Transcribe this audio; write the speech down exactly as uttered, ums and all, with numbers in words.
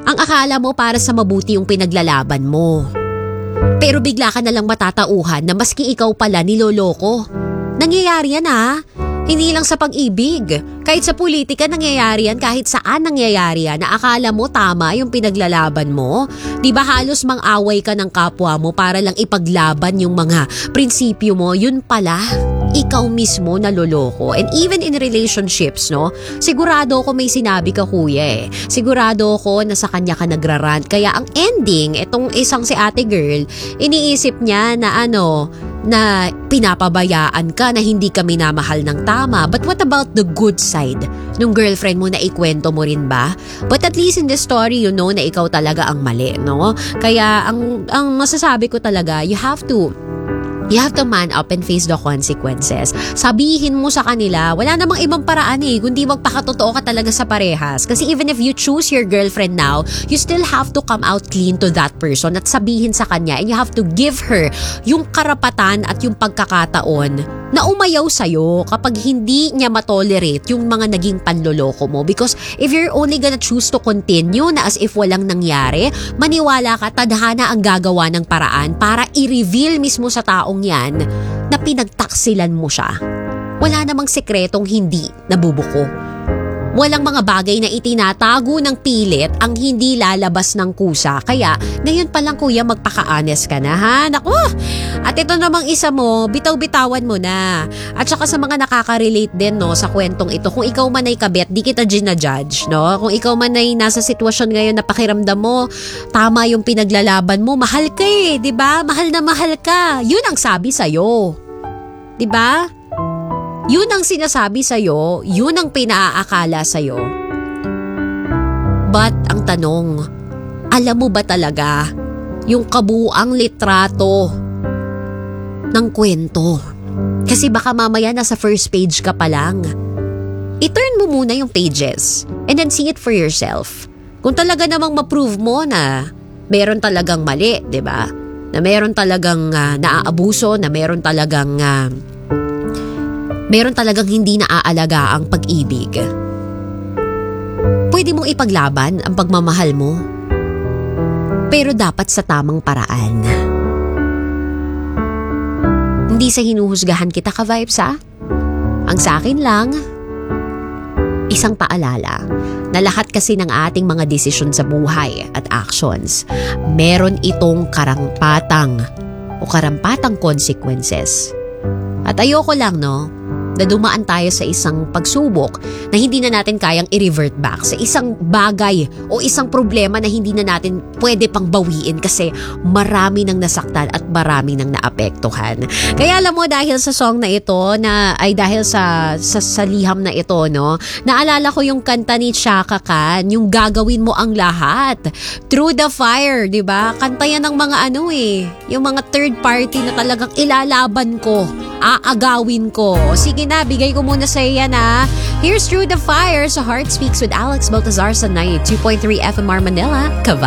Ang akala mo para sa mabuti yung pinaglalaban mo. Pero bigla ka nalang matatauhan na maski ikaw pala niloloko. Nangyayari yan ha. Hindi lang sa pag-ibig. Kahit sa politika nangyayari yan, kahit saan nangyayari yan, na akala mo tama yung pinaglalaban mo. Di ba halos mang-away ka ng kapwa mo para lang ipaglaban yung mga prinsipyo mo, yun pala. Ikaw mismo naloloko. And even in relationships, no? Sigurado ko may sinabi ka kuya eh. Sigurado ko na sa kanya ka nagrarant. Kaya ang ending, itong isang si ate girl, iniisip niya na ano, na pinapabayaan ka, na hindi ka minamahal ng tama. But what about the good side nung girlfriend mo, na ikwento mo rin ba? But at least in this story, you know na ikaw talaga ang mali, no? Kaya ang, ang masasabi ko talaga, you have to You have to man up and face the consequences. Sabihin mo sa kanila, wala namang ibang paraan eh, kundi magpakatotoo ka talaga sa parehas. Kasi even if you choose your girlfriend now, you still have to come out clean to that person at sabihin sa kanya, and you have to give her yung karapatan at yung pagkakataon na umayaw sa'yo kapag hindi niya matolerate yung mga naging panloloko mo. Because if you're only gonna choose to continue na as if walang nangyari, maniwala ka, tadhana ang gagawa ng paraan para i-reveal mismo sa taong yan na pinagtaksilan mo siya. Wala namang sekretong hindi nabubuko. Walang mga bagay na itinatago ng pilit ang hindi lalabas ng kusa. Kaya ngayon pa lang kuya, magpaka-honest ka na ha. Naku! At ito namang isa mo, bitaw-bitawan mo na. At saka sa mga nakaka-relate din no, sa kwentong ito, kung ikaw man ay kabet, di kita ginajudge. No? Kung ikaw man ay nasa sitwasyon ngayon na pakiramdam mo, tama yung pinaglalaban mo, mahal ka eh, di ba? Mahal na mahal ka. Yun ang sabi sa'yo. Di ba? Yun ang sinasabi sa'yo, yun ang pinaaakala sa'yo. But ang tanong, alam mo ba talaga yung kabuuang litrato ng kwento? Kasi baka mamaya nasa first page ka pa lang. I-turn mo muna yung pages and then see it for yourself. Kung talaga namang ma-prove mo na meron talagang mali, di ba? Na meron talagang uh, naaabuso, na meron talagang... Uh, Meron talagang hindi naaalaga ang pag-ibig. Pwede mong ipaglaban ang pagmamahal mo. Pero dapat sa tamang paraan. Hindi sa hinuhusgahan kita ka-vibes ha? Ang sa akin lang, isang paalala na lahat kasi ng ating mga desisyon sa buhay at actions, meron itong karampatang o karampatang consequences. At ayoko lang no, na dumaan tayo sa isang pagsubok na hindi na natin kayang i-revert back sa isang bagay o isang problema na hindi na natin pwede pang bawiin kasi marami nang nasaktan at marami nang naapektuhan. Kaya alam mo, dahil sa song na ito, na ay dahil sa, sa, sa liham na ito, no, naalala ko yung kanta ni Chaka Khan, yung gagawin mo ang lahat. Through the fire, di ba? Kanta yan ng mga ano eh, yung mga third party na talagang ilalaban ko, aagawin ko. Sige na, bigay ko muna sa iya na. Here's Through the Fire sa Heart Speaks with Alex Baltazar sa ninety-two point three F M R Manila. Kava.